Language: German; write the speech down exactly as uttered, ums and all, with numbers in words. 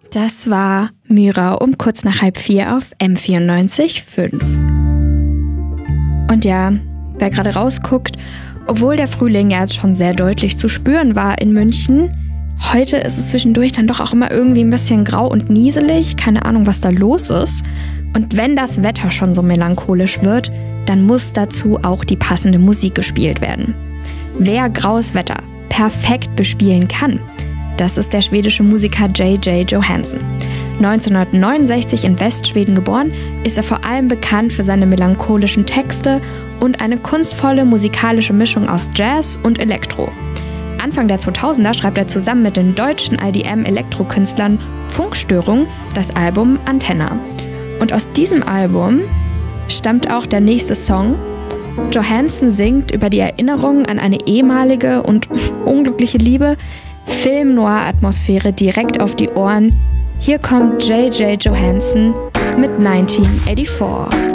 Das war Myra um kurz nach halb vier auf M vierundneunzig Komma fünf. Und ja, wer gerade rausguckt, obwohl der Frühling ja jetzt schon sehr deutlich zu spüren war in München, heute ist es zwischendurch dann doch auch immer irgendwie ein bisschen grau und nieselig. Keine Ahnung, was da los ist. Und wenn das Wetter schon so melancholisch wird, dann muss dazu auch die passende Musik gespielt werden. Wer graues Wetter perfekt bespielen kann, das ist der schwedische Musiker J J Johansson. neunzehnhundertneunundsechzig in Westschweden geboren, ist er vor allem bekannt für seine melancholischen Texte und eine kunstvolle musikalische Mischung aus Jazz und Elektro. Anfang der zweitausender schreibt er zusammen mit den deutschen I D M-Elektrokünstlern Funkstörung das Album Antenna. Und aus diesem Album stammt auch der nächste Song. Johansson singt über die Erinnerungen an eine ehemalige und unglückliche Liebe, Film-Noir-Atmosphäre direkt auf die Ohren. Hier kommt J J Johansson mit neunzehnhundertvierundachtzig.